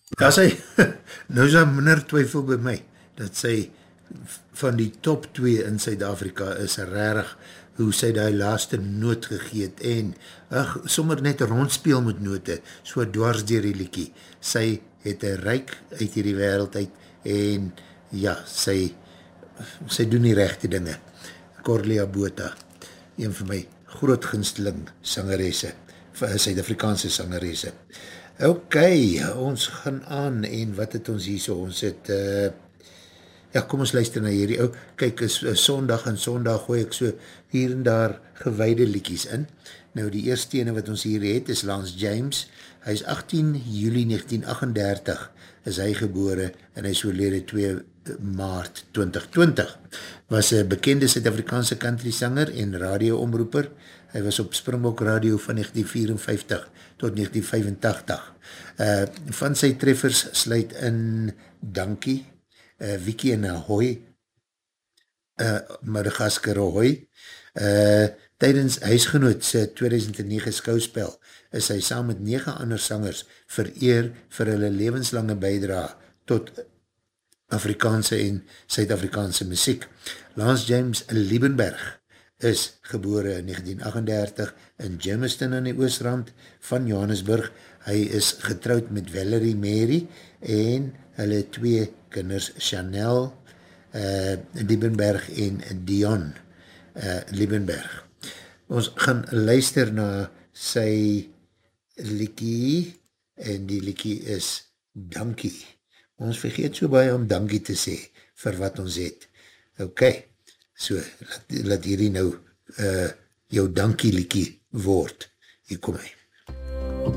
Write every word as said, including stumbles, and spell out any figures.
Ja, sy, nou is daar minder twyfel by my, dat sy van die top twee in Suid-Afrika is rarig hoe sy die laaste noot gegeet en ach, sommer net rondspeel met note, so dwars dier die liekie. Sy het een ryk uit hierdie wereld uit en ja, sy, sy doen die rechte dinge. Corlia Botha, een van my groot gunsteling sangeresse, Suid-Afrikaanse sangeresse. Ok, ons gaan aan en wat het ons hier so, ons het, uh, ja kom ons luister na hierdie, oh, kyk, is, is sondag en sondag gooi ek so hier en daar gewaide liedjies in. Nou die eerste ene wat ons hier het is Lance James, hy is agtien Julie negentien agt agt dertig is hy gebore en hy is oorlede twee Maart twintig twintig. Was een bekende Suid-Afrikaanse country sanger en radioomroeper. Hy was op Springbok Radio van negentien vierenvyftig tot negentien vyfentagtig. Uh, van sy treffers sluit in Dankie, uh, Wiki en Ahoy, uh, Madagaskar Ahoy. Uh, tydens Huisgenoot sy tweeduisend negen skouspel is hy saam met negen ander sangers vereer vir hulle levenslange bydra tot Afrikaanse en Suid-Afrikaanse muziek. Lance James Liebenberg is gebore in negentien agt dertig in Germiston aan die Oosrand van Johannesburg. Hy is getrouwd met Valerie Mary en hulle twee kinders Chanel uh, Liebenberg en Dion uh, Liebenberg. Ons gaan luister na sy liekie en die liekie is Dankie. Ons vergeet so baie om dankie te sê vir wat ons het. Ok, so, laat, laat hierdie nou uh, jou dankie liekie word. Hier kom hy.